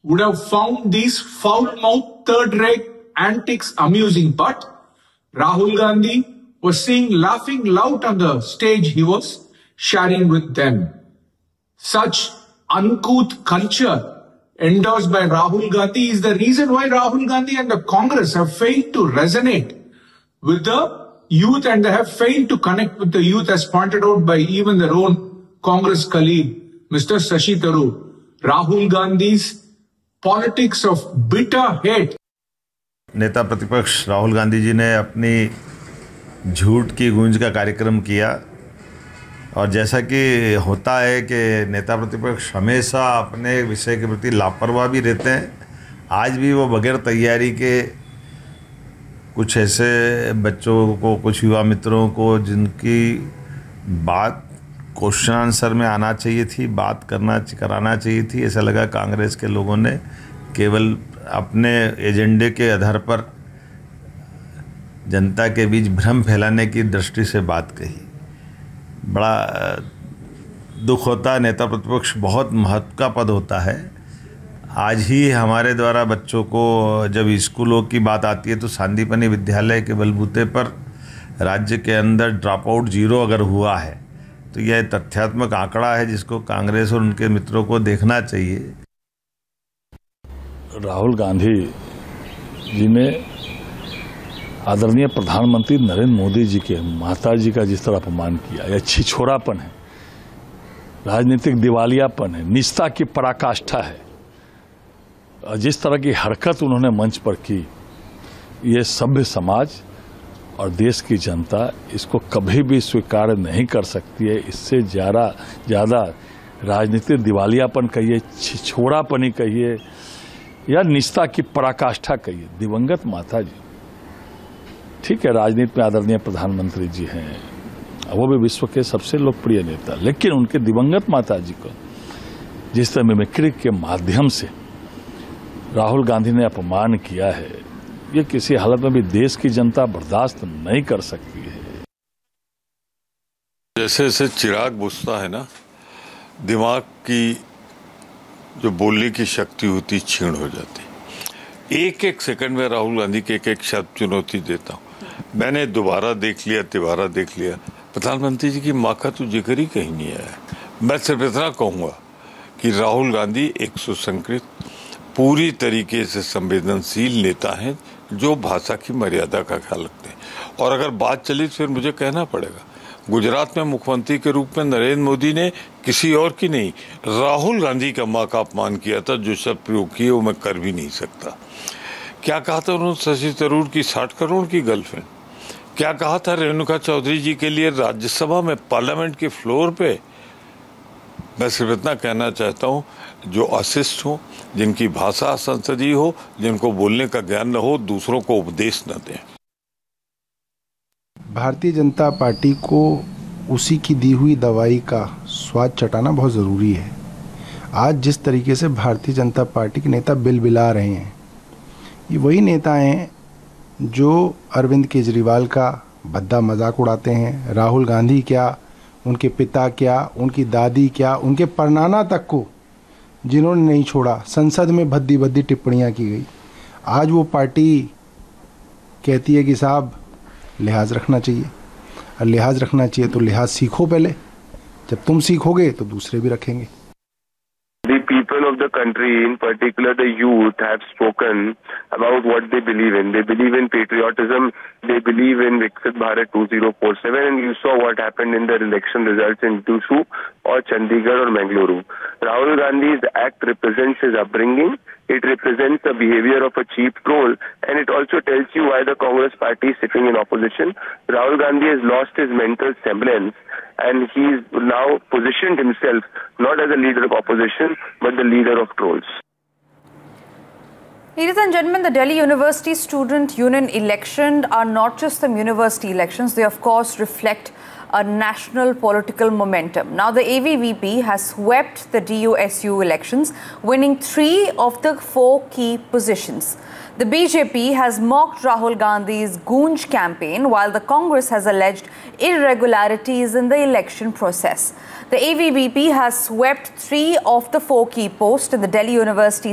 would have found these foul-mouthed third-rate antics amusing, but Rahul Gandhi was seen laughing loud on the stage he was sharing with them. Such uncouth culture endorsed by Rahul Gandhi is the reason why Rahul Gandhi and the Congress have failed to resonate with the youth, and they have failed to connect with the youth, as pointed out by even their own Congress colleague, Mr. Shashi Tharoor. Rahul Gandhi's politics of bitter hate. नेता प्रतिपक्ष राहुल गांधी जी ने अपनी झूठ की गूंज का कार्यक्रम किया, और जैसा कि होता है कि नेता प्रतिपक्ष हमेशा अपने विषय के प्रति लापरवाह भी रहते हैं, आज भी वो बगैर तैयारी के कुछ ऐसे बच्चों को, कुछ युवा मित्रों को जिनकी बात क्वेश्चन आंसर में आना चाहिए थी, बात कराना चाहिए थी, ऐसा लगा कांग्रेस के लोगों ने केवल अपने एजेंडे के आधार पर जनता के बीच भ्रम फैलाने की दृष्टि से बात कही। बड़ा दुख होता है, नेता प्रतिपक्ष बहुत महत्व का पद होता है। आज ही हमारे द्वारा बच्चों को जब स्कूलों की बात आती है तो सांदीपनि विद्यालय के बलबूते पर राज्य के अंदर ड्रॉप आउट 0 अगर हुआ है तो यह तथ्यात्मक आंकड़ा है जिसको कांग्रेस और उनके मित्रों को देखना चाहिए। राहुल गांधी जी ने आदरणीय प्रधानमंत्री नरेंद्र मोदी जी के माता जी का जिस तरह अपमान किया, यह छिछोरापन है, राजनीतिक दिवालियापन है, निष्ठा की पराकाष्ठा है। जिस तरह की हरकत उन्होंने मंच पर की, ये सभ्य समाज और देश की जनता इसको कभी भी स्वीकार नहीं कर सकती है। इससे ज़्यादा राजनीतिक दिवालियापन कहिए, छिछोरापनी कहिए या निष्ठा की पराकाष्ठा कहिए। दिवंगत माता जी, ठीक है, राजनीति में आदरणीय प्रधानमंत्री जी हैं, वो भी विश्व के सबसे लोकप्रिय नेता, लेकिन उनके दिवंगत माता जी को जिस तरह मिमिक्री के माध्यम से राहुल गांधी ने अपमान किया है, ये किसी हालत में भी देश की जनता बर्दाश्त नहीं कर सकती है। जैसे जैसे चिराग बुझता है ना, दिमाग की जो बोलने की शक्ति होती क्षीण हो जाती। एक एक सेकंड में राहुल गांधी के एक एक शब्द चुनौती देता हूँ। मैंने दोबारा देख लिया, तिबारा देख लिया, प्रधानमंत्री जी की माँ का तो जिक्र ही कहीं नहीं आया। मैं सिर्फ इतना कहूँगा कि राहुल गांधी एक सुसंस्कृत, पूरी तरीके से संवेदनशील नेता हैं जो भाषा की मर्यादा का ख्याल रखते हैं। और अगर बात चली तो फिर मुझे कहना पड़ेगा, गुजरात में मुख्यमंत्री के रूप में नरेंद्र मोदी ने किसी और की नहीं, राहुल गांधी का मां का अपमान किया था। जो शब्द प्रयोग किए वो मैं कर भी नहीं सकता। क्या कहा था उन्होंने शशि थरूर की 60 करोड़ की गर्लफ्रेंड? क्या कहा था रेणुका चौधरी जी के लिए राज्यसभा में, पार्लियामेंट के फ्लोर पे? मैं सिर्फ इतना कहना चाहता हूँ, जो अशिष्ट हो, जिनकी भाषा संसदीय हो, जिनको बोलने का ज्ञान न हो, दूसरों को उपदेश न दें। भारतीय जनता पार्टी को उसी की दी हुई दवाई का स्वाद चटाना बहुत ज़रूरी है। आज जिस तरीके से भारतीय जनता पार्टी के नेता बिलबिला रहे हैं, ये वही नेता हैं जो अरविंद केजरीवाल का भद्दा मजाक उड़ाते हैं। राहुल गांधी क्या, उनके पिता क्या, उनकी दादी क्या, उनके परनाना तक को जिन्होंने नहीं छोड़ा, संसद में भद्दी भद्दी टिप्पणियां की गई। आज वो पार्टी कहती है कि साहब लिहाज रखना चाहिए, और लिहाज रखना चाहिए तो लिहाज सीखो पहले, जब तुम सीखोगे तो दूसरे भी रखेंगे। The people of the country, in particular the youth, have spoken about what they believe in. They believe in patriotism. They believe in Viksit Bharat 2047, and you saw what happened in the election results in Tusu or Chandigarh or Mangaluru. Rahul Gandhi's act represents his upbringing. It represents the behavior of a cheap troll, and it also tells you why the Congress party is sitting in opposition. Rahul Gandhi has lost his mental semblance, and he's now positioned himself not as a leader of opposition, but the leader of trolls. Ladies and gentlemen, the Delhi University Student Union elections are not just the university elections. They, of course, reflect a national political momentum. Now, the AVVP has swept the DUSU elections, winning 3 of the 4 key positions. The BJP has mocked Rahul Gandhi's Goonj campaign, while the Congress has alleged irregularities in the election process. The AVVP has swept 3 of the 4 key posts in the Delhi University